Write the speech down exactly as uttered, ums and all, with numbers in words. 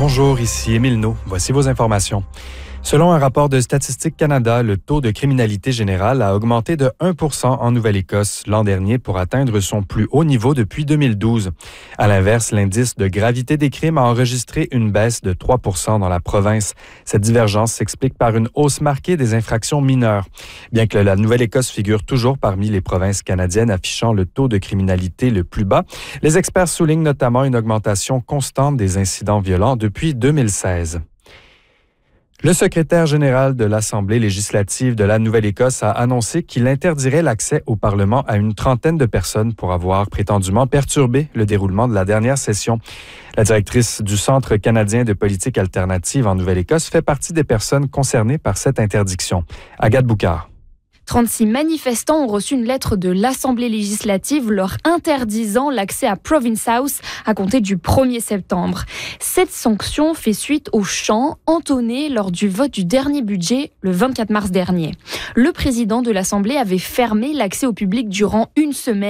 Bonjour, ici Émile Naud. Voici vos informations. Selon un rapport de Statistique Canada, le taux de criminalité générale a augmenté de un pour cent en Nouvelle-Écosse l'an dernier pour atteindre son plus haut niveau depuis deux mille douze. À l'inverse, l'indice de gravité des crimes a enregistré une baisse de trois pour cent dans la province. Cette divergence s'explique par une hausse marquée des infractions mineures. Bien que la Nouvelle-Écosse figure toujours parmi les provinces canadiennes affichant le taux de criminalité le plus bas, les experts soulignent notamment une augmentation constante des incidents violents depuis deux mille seize. Le secrétaire général de l'Assemblée législative de la Nouvelle-Écosse a annoncé qu'il interdirait l'accès au Parlement à une trentaine de personnes pour avoir prétendument perturbé le déroulement de la dernière session. La directrice du Centre canadien de politique alternative en Nouvelle-Écosse fait partie des personnes concernées par cette interdiction. Agathe Boucard. trente-six manifestants ont reçu une lettre de l'Assemblée législative leur interdisant l'accès à Province House à compter du premier septembre. Cette sanction fait suite aux chants entonnés lors du vote du dernier budget le vingt-quatre mars dernier. Le président de l'Assemblée avait fermé l'accès au public durant une semaine.